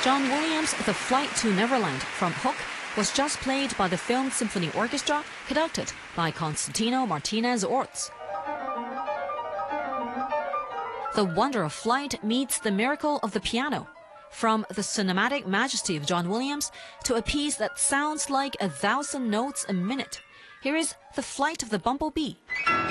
John Williams' The Flight to Neverland from Hook was just played by the Film Symphony Orchestra, conducted by Constantino Martinez Orts. The wonder of flight meets the miracle of the piano. From the cinematic majesty of John Williams to a piece that sounds like 1,000 notes a minute, here is The Flight of the Bumblebee.